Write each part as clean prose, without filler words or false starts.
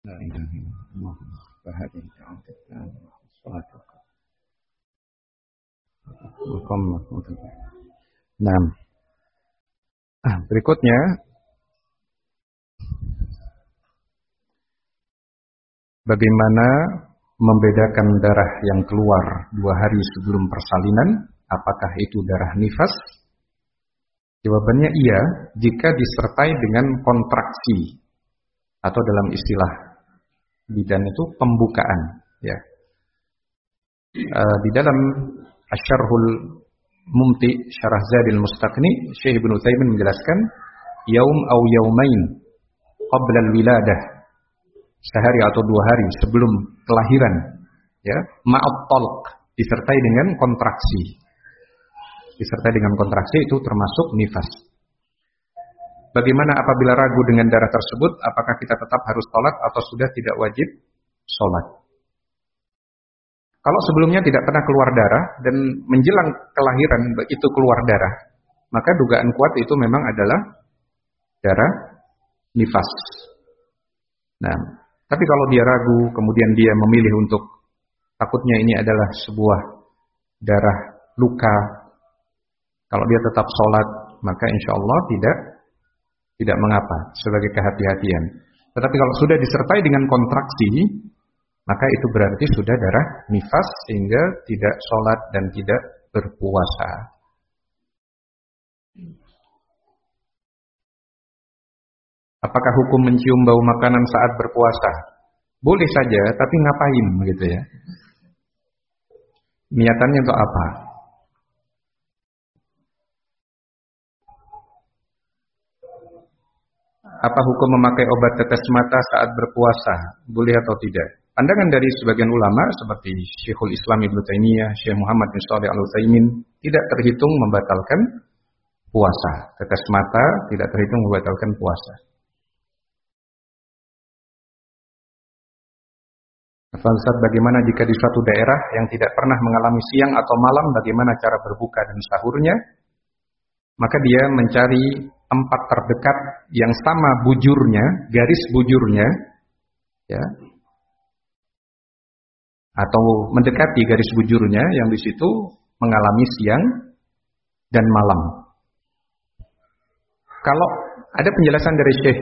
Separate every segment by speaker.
Speaker 1: لا إله إلا الله فهديت عبدك صلاتك وقمت. Nah, berikutnya bagaimana membedakan darah yang keluar 2 hari sebelum persalinan? Apakah itu darah nifas? Jawabannya iya, jika disertai dengan kontraksi atau dalam istilah bidan itu pembukaan. Ya. Di dalam Asyarhul Mumti Syarah Zadil Mustaqni, Syekh Ibnu Utsaimin menjelaskan, yaum au yaumain qabla al-wiladah, sehari atau 2 hari sebelum kelahiran, ya, ma'at talq, disertai dengan kontraksi. Disertai dengan kontraksi itu termasuk nifas. Bagaimana apabila ragu dengan darah tersebut, apakah kita tetap harus sholat atau sudah tidak wajib sholat? Kalau sebelumnya tidak pernah keluar darah dan menjelang kelahiran itu keluar darah, maka dugaan kuat itu memang adalah darah nifas. Nah, tapi kalau dia ragu, kemudian dia memilih untuk takutnya ini adalah sebuah darah luka, kalau dia tetap sholat, maka insya Allah tidak mengapa sebagai kehati-hatian. Tetapi kalau sudah disertai dengan kontraksi, maka itu berarti sudah darah nifas sehingga tidak sholat dan tidak berpuasa. Apakah hukum mencium bau makanan saat berpuasa? Boleh saja, tapi ngapain begitu ya? Niatannya untuk apa? Apa hukum memakai obat tetes mata saat berpuasa? Boleh atau tidak? Pandangan dari sebagian ulama seperti Syekhul Islam Ibnu Taimiyah, Syekh Muhammad bin Shalih Al-Utsaimin tidak terhitung membatalkan puasa. Tetes mata tidak terhitung membatalkan puasa. Ustaz, bagaimana jika di suatu daerah yang tidak pernah mengalami siang atau malam, bagaimana cara berbuka dan sahurnya? Maka dia mencari tempat terdekat yang sama bujurnya, garis bujurnya, ya, atau mendekati garis bujurnya yang di situ mengalami siang dan malam. Kalau ada penjelasan dari Syekh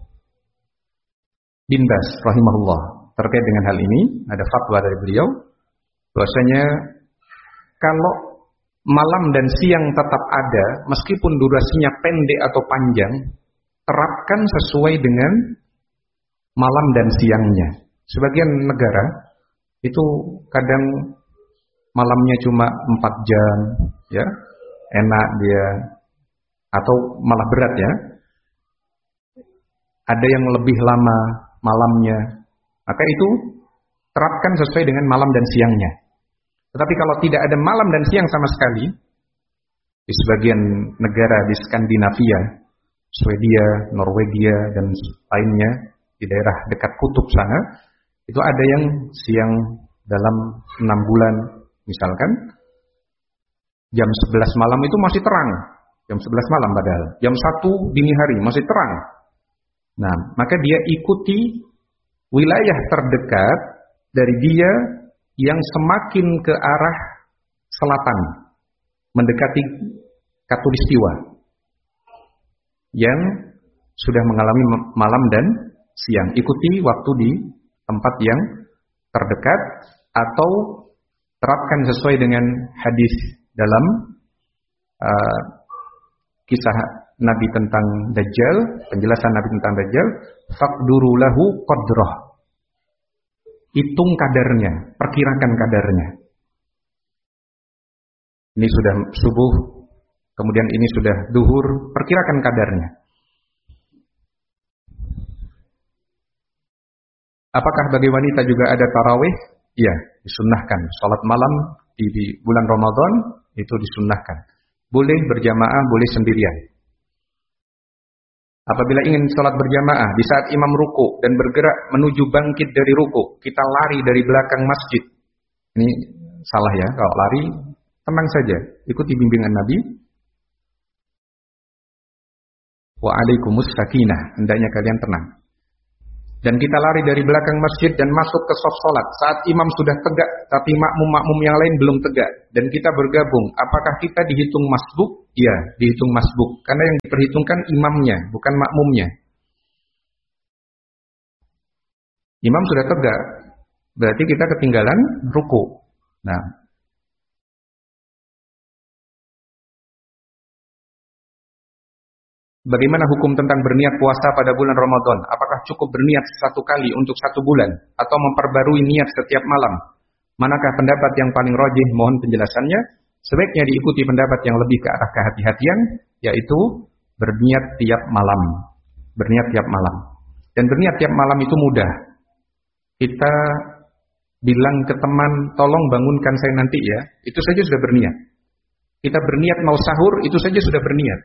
Speaker 1: bin Baz rahimahullah terkait dengan hal ini, ada fatwa dari beliau bahwasanya kalau malam dan siang tetap ada, meskipun durasinya pendek atau panjang, terapkan sesuai dengan malam dan siangnya. Sebagian negara itu kadang malamnya cuma 4 jam, ya, enak dia, atau malah berat ya. Ada yang lebih lama malamnya, maka itu terapkan sesuai dengan malam dan siangnya. Tetapi kalau tidak ada malam dan siang sama sekali, di sebagian negara di Skandinavia, Swedia, Norwegia, dan lainnya, di daerah dekat kutub sana, itu ada yang siang dalam 6 bulan, misalkan, jam 11 malam itu masih terang. Jam 11 malam padahal. Jam 1 dini hari masih terang. Nah, maka dia ikuti wilayah terdekat dari dia yang semakin ke arah selatan, mendekati khatulistiwa, yang sudah mengalami malam dan siang. Ikuti waktu di tempat yang terdekat atau terapkan sesuai dengan hadis dalam kisah Nabi tentang Dajjal, penjelasan Nabi tentang Dajjal, faqduru lahu qadrah. Hitung kadarnya, perkirakan kadarnya. Ini sudah subuh, kemudian ini sudah duhur, perkirakan kadarnya. Apakah bagi wanita juga ada tarawih? Iya, disunnahkan. Salat malam di bulan Ramadan itu disunnahkan. Boleh berjamaah, boleh sendirian. Apabila ingin sholat berjamaah, di saat imam ruku dan bergerak menuju bangkit dari ruku, kita lari dari belakang masjid. Ini salah ya, kalau lari, tenang saja, ikuti bimbingan Nabi. Wa alaikumus sakinah, hendaknya kalian tenang. dan kita lari dari belakang masjid dan masuk ke saf salat saat imam sudah tegak tapi makmum-makmum yang lain belum tegak dan kita bergabung, apakah kita dihitung masbuk? Ya, dihitung masbuk karena yang diperhitungkan imamnya, bukan makmumnya. Imam sudah tegak, berarti kita ketinggalan ruku. Nah, bagaimana hukum tentang berniat puasa pada bulan Ramadan? Apakah cukup berniat satu kali untuk 1 bulan atau memperbarui niat setiap malam? Manakah pendapat yang paling rajih? Mohon penjelasannya. Sebaiknya diikuti pendapat yang lebih ke arah kehati-hatian, yaitu berniat tiap malam. Berniat tiap malam. Dan berniat tiap malam itu mudah. Kita bilang ke teman, tolong bangunkan saya nanti ya, itu saja sudah berniat. Kita berniat mau sahur, itu saja sudah berniat.